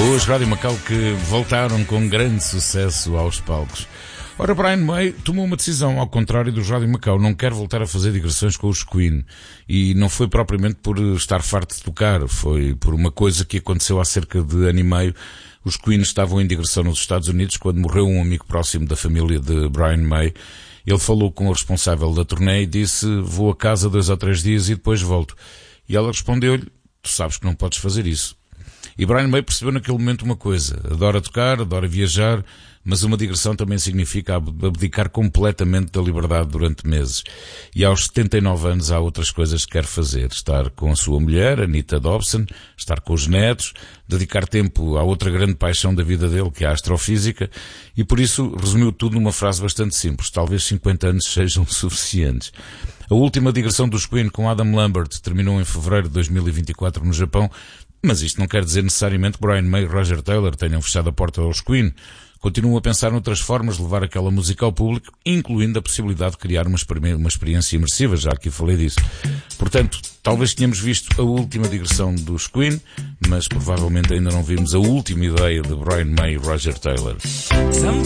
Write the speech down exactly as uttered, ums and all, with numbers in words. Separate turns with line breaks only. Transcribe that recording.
Os Rádio Macau que voltaram com grande sucesso aos palcos. Ora, Brian May tomou uma decisão, ao contrário dos Rádio Macau, não quer voltar a fazer digressões com os Queen. E não foi propriamente por estar farto de tocar, foi por uma coisa que aconteceu há cerca de ano e meio. Os Queen estavam em digressão nos Estados Unidos quando morreu um amigo próximo da família de Brian May. Ele falou com o responsável da turnê e disse: vou a casa dois ou três dias e depois volto. E ela respondeu-lhe: tu sabes que não podes fazer isso. E Brian May percebeu naquele momento uma coisa: adora tocar, adora viajar, mas uma digressão também significa abdicar completamente da liberdade durante meses. E aos setenta e nove anos há outras coisas que quer fazer: estar com a sua mulher, Anita Dobson, estar com os netos, dedicar tempo à outra grande paixão da vida dele, que é a astrofísica, e por isso resumiu tudo numa frase bastante simples: talvez cinquenta anos sejam suficientes. A última digressão dos Queen com Adam Lambert terminou em fevereiro de dois mil e vinte e quatro no Japão, mas isto não quer dizer necessariamente que Brian May e Roger Taylor tenham fechado a porta aos Queen. Continuam a pensar noutras formas de levar aquela música ao público, incluindo a possibilidade de criar uma, uma experiência imersiva, já aqui falei disso. Portanto, talvez tenhamos visto a última digressão dos Queen, mas provavelmente ainda não vimos a última ideia de Brian May e Roger Taylor.